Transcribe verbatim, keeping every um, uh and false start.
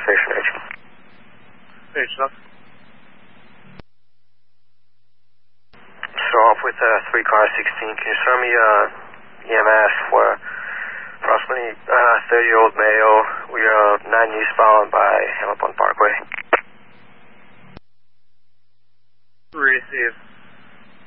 station H. Station up. So off with uh, three car sixteen. Can you show me uh, E M S for approximately uh, thirty-year-old male? We are nine eastbound by Hamilton Parkway. Receive.